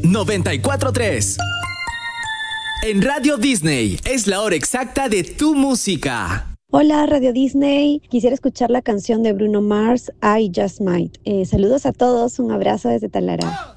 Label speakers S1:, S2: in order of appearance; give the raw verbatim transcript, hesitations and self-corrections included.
S1: noventa y cuatro punto tres. En Radio Disney es la hora exacta de tu música.
S2: Hola Radio Disney, quisiera escuchar la canción de Bruno Mars, I Just Might. Eh, saludos a todos, un abrazo desde Talara.